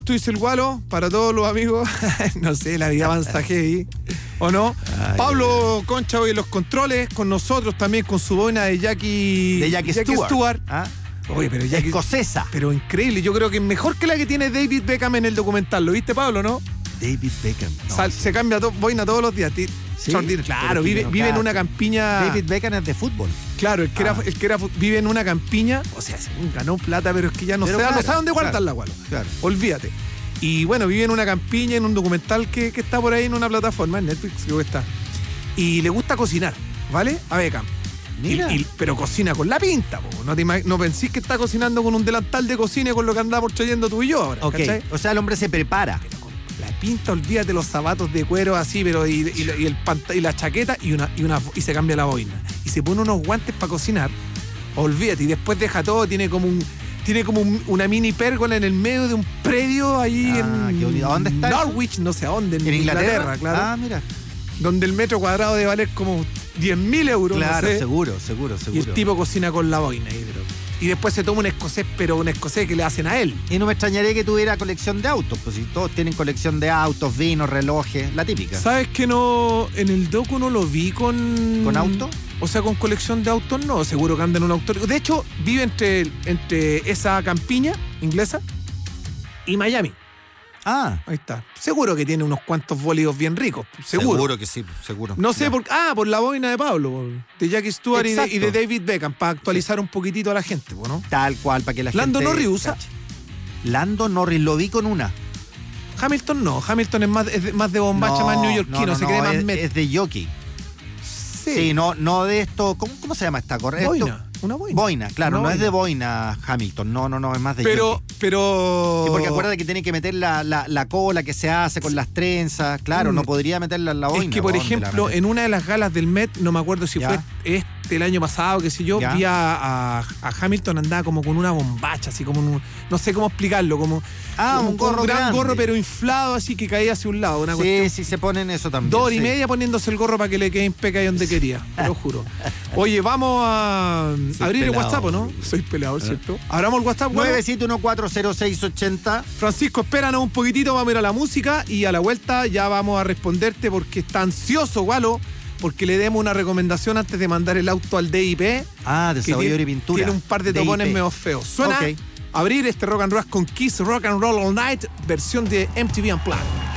Tú dices el Gualo, para todos los amigos. No sé, la vida avanza heavy. ¿O no? Ay, Pablo Concha hoy en los controles, con nosotros también con su boina de Jackie Stewart. ¿Ah? Oye, pero Jackie, escocesa. pero increíble, yo creo que es mejor que la que tiene David Beckham en el documental. ¿Lo viste, Pablo, no? David Beckham. No, Se cambia boina todos los días. Sí, Claro, vive en una campiña. David Beckham es de fútbol. Claro, el que era vive en una campiña. O sea, ganó plata, pero es que ya no sabe dónde guardarla, Gualo. Claro. Olvídate. Y bueno, vive en una campiña, en un documental que está por ahí en una plataforma, en Netflix, creo que está. Y le gusta cocinar, ¿vale? A Beckham. Mira. Pero cocina con la pinta, po. No pensís que está cocinando con un delantal de cocina con lo que andamos trayendo tú y yo ahora, Ok, ¿cachai? o sea, el hombre se prepara. Pero con la pinta, olvídate los zapatos de cuero así, pero y la chaqueta y se cambia la boina. Y se pone unos guantes para cocinar, olvídate, y después deja todo, tiene como una mini pérgola en el medio de un predio ahí qué bonito. ¿Dónde está Norwich, no sé a dónde, ¿En Inglaterra? claro. Ah, mira. Donde el metro cuadrado debe valer como 10.000 euros. Claro, no sé. seguro. Y el tipo cocina con la boina ahí, y después se toma un escocés, pero un escocés que le hacen a él. Y no me extrañaría que tuviera colección de autos, pues si todos tienen colección de autos, vinos, relojes, la típica. ¿Sabes que no? En el docu no lo vi con... ¿Con auto? O sea, con colección de autos no, seguro que anda en un auto. De hecho, vive entre esa campiña inglesa y Miami. Ah, Ahí está. Seguro que tiene unos cuantos bólidos bien ricos. Seguro. que sí, seguro. No sé Ya. por la boina de Pablo, de Jackie Stewart y Exacto. de David Beckham, para actualizar un poquitito a la gente, ¿no? Tal cual, para que la Lando gente... Norris usa. cache. Lando Norris, lo vi con una. Hamilton no, Hamilton es más de bombacha, más neoyorquino, se cree más es de jockey. Sí, no de esto... ¿Cómo se llama esta correa? Boina, una boina. Boina, claro, Una no es boina. de boina Hamilton, no, es más de Pero... jockey. Sí, porque acuérdate que tiene que meter la cola que se hace con las trenzas. Claro, no podría meterla en la boina. Es que, por ¿Dónde la ejemplo, mete? en una de las galas del Met, no me acuerdo si Ya. fue el año pasado, qué sé yo, Ya. vi a Hamilton andaba como con una bombacha, así como no sé cómo explicarlo, como un gorro gran grande. gorro, pero inflado, así que caía hacia un lado. Una cuestión. Sí, se ponen eso también. 2 horas y sí. media poniéndose el gorro para que le quede impecable donde quería, te lo juro. Oye, vamos a Soy abrir el pelado. WhatsApp, ¿o no? Soy peleador, ¿cierto? Abramos el WhatsApp, bueno. 971400680. Francisco, espéranos un poquitito, vamos a ir a la música y a la vuelta ya vamos a responderte porque está ansioso, Gualo, porque le demos una recomendación antes de mandar el auto al DIP. Ah, que desarrollador y pintura. Tiene un par de topones DIP. medio feos. Suena Ok. abrir este Rock and Roll con Kiss Rock and Roll All Night, versión de MTV Unplugged.